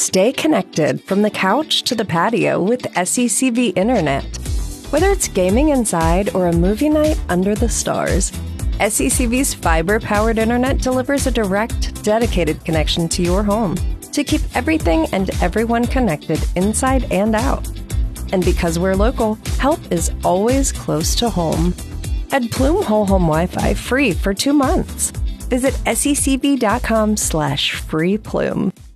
Stay connected from the couch to the patio with SECV Internet. Whether it's gaming inside or a movie night under the stars, SECV's fiber-powered internet delivers a direct, dedicated connection to your home to keep everything and everyone connected inside and out. And because we're local, help is always close to home. Add Plume Whole Home Wi-Fi free for 2 months. Visit secv.com/freeplume.